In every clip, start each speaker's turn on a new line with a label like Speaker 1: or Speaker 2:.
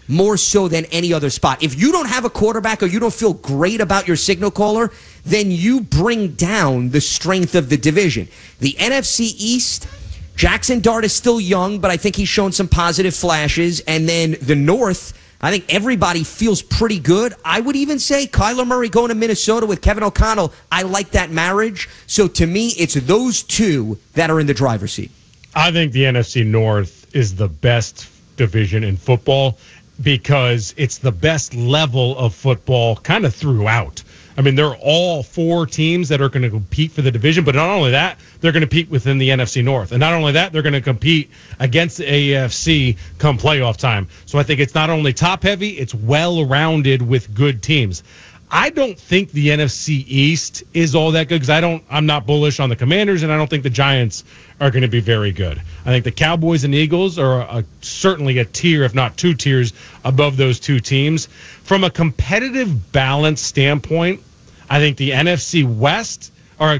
Speaker 1: more so than any other spot. If you don't have a quarterback or you don't feel great about your signal caller, then you bring down the strength of the division. The NFC East, Jackson Dart is still young, but I think he's shown some positive flashes. And then the North, I think everybody feels pretty good. I would even say Kyler Murray going to Minnesota with Kevin O'Connell, I like that marriage. So to me, it's those two that are in the driver's seat.
Speaker 2: I think the NFC North is the best division in football because it's the best level of football kind of throughout. I mean, they're all four teams that are going to compete for the division, but not only that, they're going to compete within the NFC North. And not only that, they're going to compete against the AFC come playoff time. So I think it's not only top-heavy, it's well-rounded with good teams. I don't think the NFC East is all that good because I'm not bullish on the Commanders, and I don't think the Giants are going to be very good. I think the Cowboys and Eagles are certainly a tier, if not two tiers, above those two teams. From a competitive balance standpoint, I think the NFC West,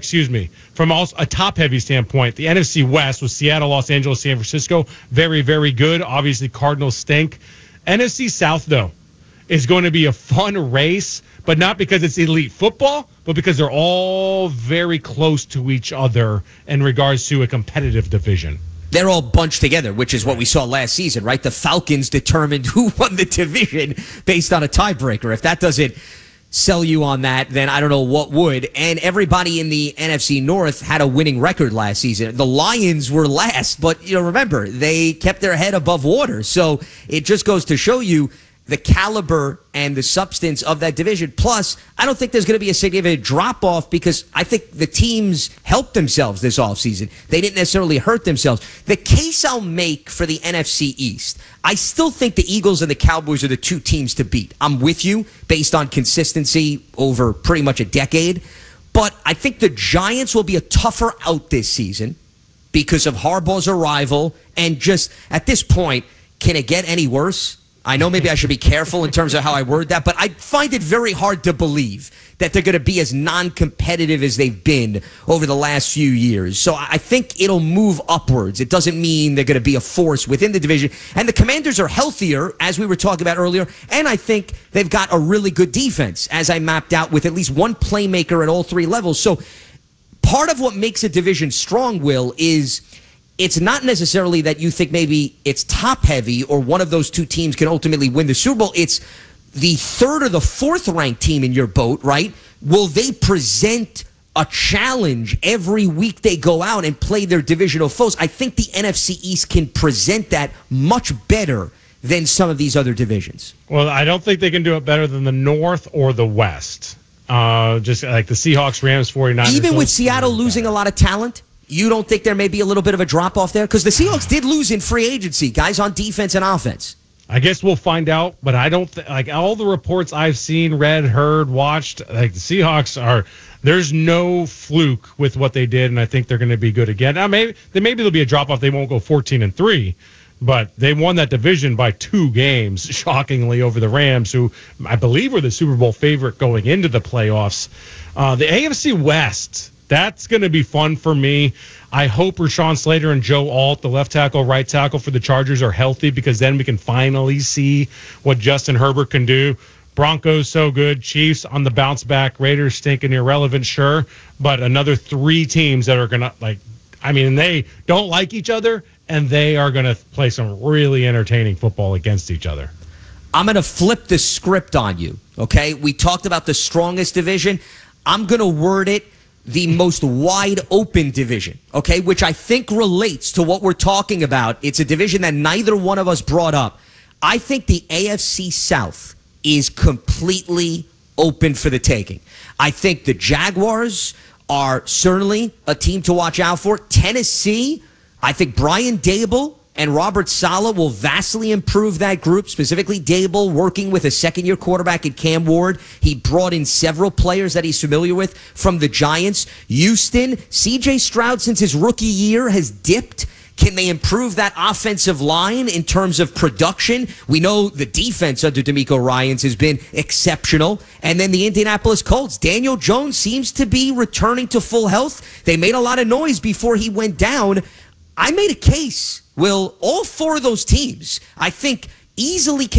Speaker 2: from also a top-heavy standpoint, the NFC West with Seattle, Los Angeles, San Francisco, very, very good. Obviously, Cardinals stink. NFC South, though, is going to be a fun race, but not because it's elite football, but because they're all very close to each other in regards to a competitive division.
Speaker 1: They're all bunched together, which is what we saw last season, right? The Falcons determined who won the division based on a tiebreaker. If that doesn't sell you on that, then I don't know what would. And everybody in the NFC North had a winning record last season. The Lions were last, but remember, they kept their head above water. So it just goes to show you the caliber and the substance of that division. Plus, I don't think there's going to be a significant drop-off because I think the teams helped themselves this offseason. They didn't necessarily hurt themselves. The case I'll make for the NFC East, I still think the Eagles and the Cowboys are the two teams to beat. I'm with you based on consistency over pretty much a decade. But I think the Giants will be a tougher out this season because of Harbaugh's arrival. And just at this point, can it get any worse? I know maybe I should be careful in terms of how I word that, but I find it very hard to believe that they're going to be as non-competitive as they've been over the last few years. So I think it'll move upwards. It doesn't mean they're going to be a force within the division. And the Commanders are healthier, as we were talking about earlier, and I think they've got a really good defense, as I mapped out, with at least one playmaker at all three levels. So part of what makes a division strong, Will, is it's not necessarily that you think maybe it's top-heavy or one of those two teams can ultimately win the Super Bowl. It's the third or the fourth-ranked team in your boat, right? Will they present a challenge every week they go out and play their divisional foes? I think the NFC East can present that much better than some of these other divisions.
Speaker 2: Well, I don't think they can do it better than the North or the West. Just like the Seahawks, Rams, 49ers.
Speaker 1: Even with Seattle losing a lot of talent? You don't think there may be a little bit of a drop-off there? Because the Seahawks did lose in free agency, guys on defense and offense.
Speaker 2: I guess we'll find out, but I don't like all the reports I've seen, read, heard, watched, like the Seahawks there's no fluke with what they did, and I think they're going to be good again. Now, maybe there'll be a drop-off. They won't go 14-3, but they won that division by 2 games, shockingly, over the Rams, who I believe were the Super Bowl favorite going into the playoffs. The AFC West, that's going to be fun for me. I hope Rashawn Slater and Joe Alt, the left tackle, right tackle for the Chargers, are healthy because then we can finally see what Justin Herbert can do. Broncos so good. Chiefs on the bounce back. Raiders stinking irrelevant, sure. But another 3 teams that are going to, they don't like each other, and they are going to play some really entertaining football against each other.
Speaker 1: I'm going to flip the script on you, okay? We talked about the strongest division. I'm going to word it the most wide open division, okay, which I think relates to what we're talking about. It's a division that neither one of us brought up. I think the AFC South is completely open for the taking. I think the Jaguars are certainly a team to watch out for. Tennessee, I think Brian Daboll and Robert Saleh will vastly improve that group, specifically Daboll working with a second-year quarterback in Cam Ward. He brought in several players that he's familiar with from the Giants. Houston, C.J. Stroud, since his rookie year, has dipped. Can they improve that offensive line in terms of production? We know the defense under DeMeco Ryans has been exceptional. And then the Indianapolis Colts. Daniel Jones seems to be returning to full health. They made a lot of noise before he went down. I made a case, Will, all 4 of those teams, I think, easily